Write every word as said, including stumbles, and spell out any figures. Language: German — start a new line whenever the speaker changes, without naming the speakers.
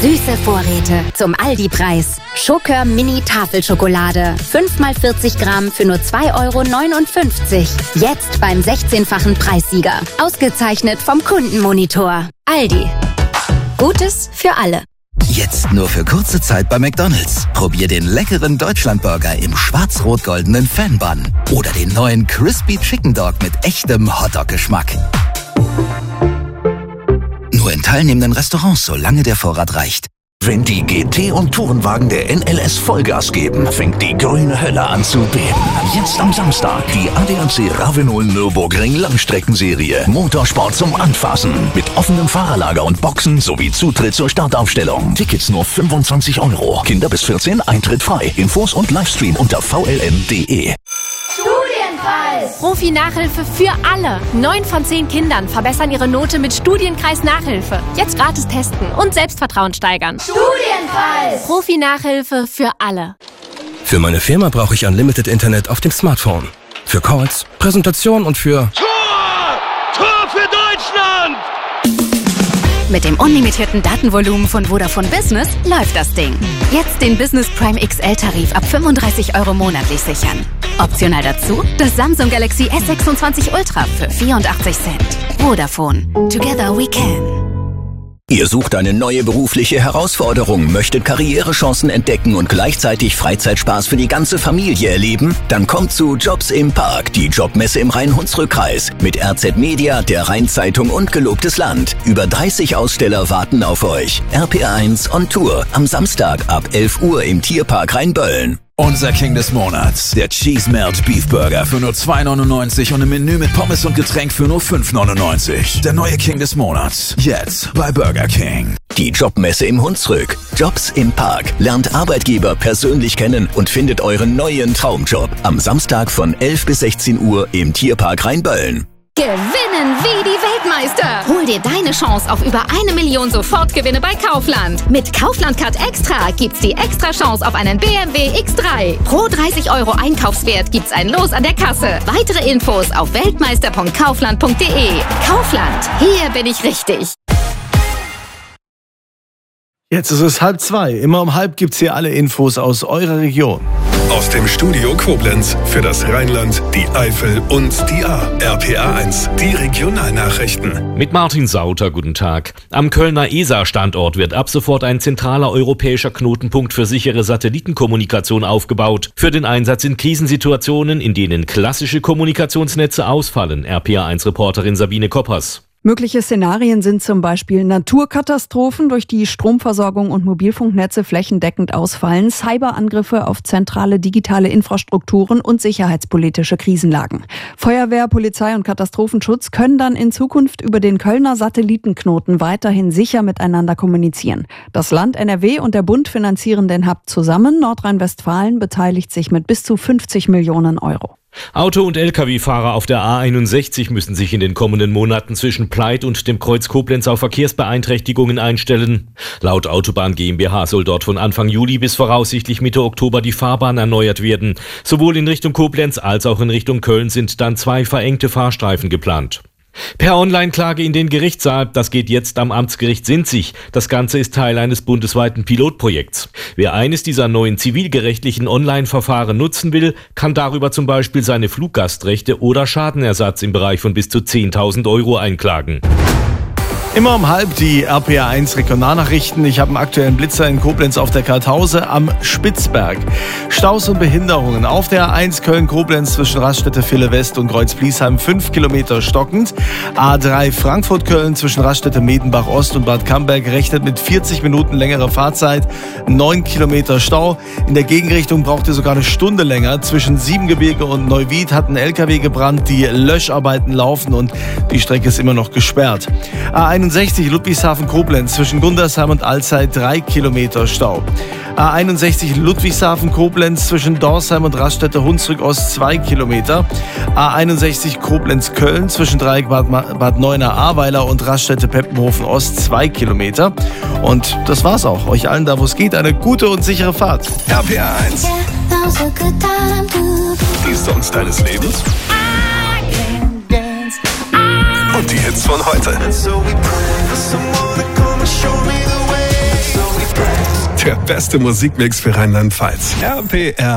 Süße Vorräte zum Aldi-Preis. Schokör Mini Tafelschokolade. fünf mal vierzig Gramm für nur zwei Euro neunundfünfzig. Jetzt beim sechzehnfachen Preissieger. Ausgezeichnet vom Kundenmonitor. Aldi. Gutes für alle.
Jetzt nur für kurze Zeit bei McDonald's. Probier den leckeren Deutschlandburger im schwarz-rot-goldenen Fan-Bun. Oder den neuen Crispy Chicken Dog mit echtem Hotdog-Geschmack. Nur in teilnehmenden Restaurants, solange der Vorrat reicht.
Wenn die G T und Tourenwagen der N L S Vollgas geben, fängt die grüne Hölle an zu beben. Jetzt am Samstag die A D A C Ravenol Nürburgring Langstreckenserie. Motorsport zum Anfassen. Mit offenem Fahrerlager und Boxen sowie Zutritt zur Startaufstellung. Tickets nur fünfundzwanzig Euro. Kinder bis vierzehn, Eintritt frei. Infos und Livestream unter v l m punkt d e.
Studienkreis! Profi-Nachhilfe für alle. Neun von zehn Kindern verbessern ihre Note mit Studienkreis-Nachhilfe. Jetzt gratis testen und Selbstvertrauen steigern. Studienkreis! Profi-Nachhilfe für alle.
Für meine Firma brauche ich Unlimited Internet auf dem Smartphone. Für Calls, Präsentation und für...
Tor! Tor für Deutschland!
Mit dem unlimitierten Datenvolumen von Vodafone Business läuft das Ding. Jetzt den Business Prime X L-Tarif ab fünfunddreißig Euro monatlich sichern. Optional dazu das Samsung Galaxy S sechsundzwanzig Ultra für vierundachtzig Cent. Vodafone. Together we can.
Ihr sucht eine neue berufliche Herausforderung, möchtet Karrierechancen entdecken und gleichzeitig Freizeitspaß für die ganze Familie erleben? Dann kommt zu Jobs im Park, die Jobmesse im Rhein-Hunsrück-Kreis. Mit R Z Media, der Rheinzeitung und Gelobtes Land. Über dreißig Aussteller warten auf euch. R P R eins on Tour. Am Samstag ab elf Uhr im Tierpark Rheinböllen.
Unser King des Monats, der Cheese Melt Beef Burger für nur zwei neunundneunzig und im Menü mit Pommes und Getränk für nur fünf neunundneunzig. Der neue King des Monats, jetzt bei Burger King.
Die Jobmesse im Hunsrück. Jobs im Park. Lernt Arbeitgeber persönlich kennen und findet euren neuen Traumjob. Am Samstag von elf bis sechzehn Uhr im Tierpark Rheinböllen.
Gewinnen wie die Weltmeister! Hol dir deine Chance auf über eine Million Sofortgewinne bei Kaufland. Mit Kaufland Card Extra gibt's die extra Chance auf einen B M W X drei. Pro dreißig Euro Einkaufswert gibt's ein Los an der Kasse. Weitere Infos auf weltmeister punkt kaufland punkt de. Kaufland, hier bin ich richtig.
Jetzt ist es halb zwei. Immer um halb gibt's hier alle Infos aus eurer Region.
Aus dem Studio Koblenz für das Rheinland, die Eifel und die A. R P R eins, die Regionalnachrichten.
Mit Martin Sauter, guten Tag. Am Kölner E S A-Standort wird ab sofort ein zentraler europäischer Knotenpunkt für sichere Satellitenkommunikation aufgebaut. Für den Einsatz in Krisensituationen, in denen klassische Kommunikationsnetze ausfallen. R P R eins-Reporterin Sabine Koppers.
Mögliche Szenarien sind zum Beispiel Naturkatastrophen, durch die Stromversorgung und Mobilfunknetze flächendeckend ausfallen, Cyberangriffe auf zentrale digitale Infrastrukturen und sicherheitspolitische Krisenlagen. Feuerwehr, Polizei und Katastrophenschutz können dann in Zukunft über den Kölner Satellitenknoten weiterhin sicher miteinander kommunizieren. Das Land N R W und der Bund finanzieren den Hub zusammen. Nordrhein-Westfalen beteiligt sich mit bis zu fünfzig Millionen Euro.
Auto- und L K W-Fahrer auf der A einundsechzig müssen sich in den kommenden Monaten zwischen Pleit und dem Kreuz Koblenz auf Verkehrsbeeinträchtigungen einstellen. Laut Autobahn GmbH soll dort von Anfang Juli bis voraussichtlich Mitte Oktober die Fahrbahn erneuert werden. Sowohl in Richtung Koblenz als auch in Richtung Köln sind dann zwei verengte Fahrstreifen geplant. Per Online-Klage in den Gerichtssaal, das geht jetzt am Amtsgericht Sinzig. Das Ganze ist Teil eines bundesweiten Pilotprojekts. Wer eines dieser neuen zivilgerechtlichen Online-Verfahren nutzen will, kann darüber zum Beispiel seine Fluggastrechte oder Schadenersatz im Bereich von bis zu zehntausend Euro einklagen.
Immer um halb die R P R eins Regionalnachrichten. Ich habe einen aktuellen Blitzer in Koblenz auf der Karthause am Spitzberg. Staus und Behinderungen auf der A eins Köln-Koblenz zwischen Raststätte-Ville West und Kreuz-Bliesheim fünf Kilometer stockend. A drei Frankfurt-Köln zwischen Raststätte-Medenbach-Ost und Bad Camberg rechnet mit vierzig Minuten längerer Fahrzeit, neun Kilometer Stau. In der Gegenrichtung braucht ihr sogar eine Stunde länger. Zwischen Siebengebirge und Neuwied hat ein L K W gebrannt, die Löscharbeiten laufen und die Strecke ist immer noch gesperrt. A einundsechzig Ludwigshafen-Koblenz zwischen Gundersheim und Alzey drei Kilometer Stau. A einundsechzig Ludwigshafen-Koblenz zwischen Dorsheim und Raststätte-Hunsrück-Ost zwei Kilometer. A einundsechzig Koblenz-Köln zwischen Dreieck Bad, Bad Neuenahr-Ahrweiler und Raststätte-Peppenhofen-Ost zwei Kilometer. Und das war's auch. Euch allen da, wo es geht, eine gute und sichere Fahrt.
R P R eins. Die Songs deines Lebens. Und die Hits von heute. Der beste Musikmix für Rheinland-Pfalz. R P R